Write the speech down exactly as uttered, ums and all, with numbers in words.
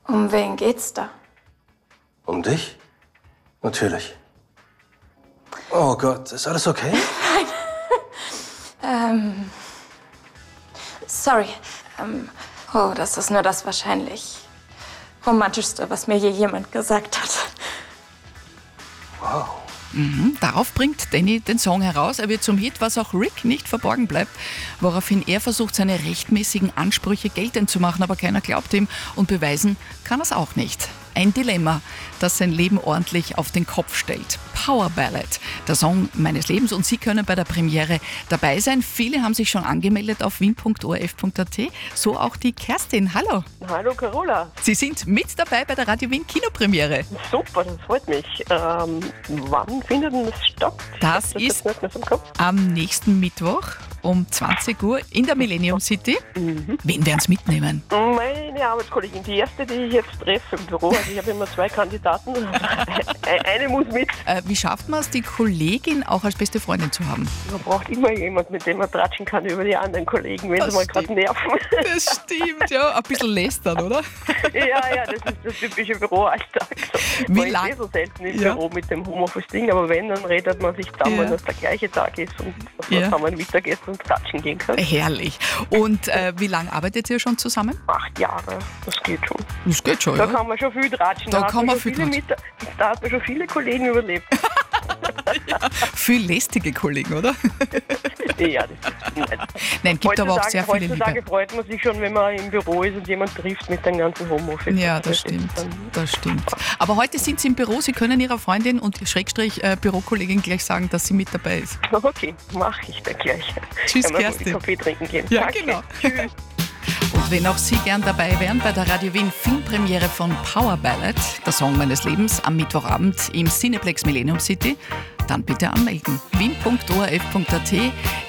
Um wen geht's da? Um dich? Natürlich. Oh Gott, ist alles okay? ähm. Sorry. Ähm, oh, das ist nur das wahrscheinlich romantischste, was mir je jemand gesagt hat. Wow. Mhm, darauf bringt Danny den Song heraus. Er wird zum Hit, was auch Rick nicht verborgen bleibt, woraufhin er versucht, seine rechtmäßigen Ansprüche geltend zu machen, aber keiner glaubt ihm und beweisen kann er es auch nicht. Ein Dilemma, das sein Leben ordentlich auf den Kopf stellt. Power Ballad, der Song meines Lebens, und Sie können bei der Premiere dabei sein. Viele haben sich schon angemeldet auf wien punkt o r f punkt a t, so auch die Kerstin. Hallo. Hallo Carola. Sie sind mit dabei bei der Radio Wien Kinopremiere. Super, das freut mich. Ähm, wann findet denn das statt? Das, das ist am nächsten Mittwoch um zwanzig Uhr in der Millennium City. Mhm. Wen werden Sie mitnehmen? Meine Arbeitskollegin, die erste, die ich jetzt treffe im Büro. Also ich habe immer zwei Kandidaten. Eine muss mit. Äh, wie schafft man es, die Kollegin auch als beste Freundin zu haben? Man braucht immer jemanden, mit dem man tratschen kann über die anderen Kollegen, wenn das sie mal gerade nerven. Das stimmt, ja. Ein bisschen lästern, oder? Ja, ja, das ist das typische Büroalltag. So. Wie man ist eh so selten im ja. Büro mit dem Homeoffice-Ding, aber wenn, dann redet man sich zusammen, ja. dass der gleiche Tag ist und dass man ja. zusammen Mittagessen und tratschen gehen kann. Herrlich. Und äh, wie lange arbeitet ihr schon zusammen? Acht Jahre, das geht schon. Das geht schon, Da ja. kann man schon viel tratschen. Da, da kann man viel viele mit, Da hat man schon viele Kollegen überlebt. Ja, viel lästige Kollegen, oder? Ja, das ist nett. Nein, gibt aber auch sehr viele Liebe. Heutzutage freut man sich schon, wenn man im Büro ist und jemand trifft mit dem ganzen Homeoffice. Ja, das stimmt. Das stimmt. Aber heute sind Sie im Büro. Sie können Ihrer Freundin und Schrägstrich äh, Bürokollegin gleich sagen, dass sie mit dabei ist. Okay, mache ich dann gleich. Tschüss, Kann Kerstin. Kaffee trinken gehen. Ja, Danke. genau. Tschüss. Und wenn auch Sie gern dabei wären bei der Radio Wien Filmpremiere von Power Ballad, der Song meines Lebens, am Mittwochabend im Cineplex Millennium City, dann bitte anmelden. wien punkt o r f punkt a t.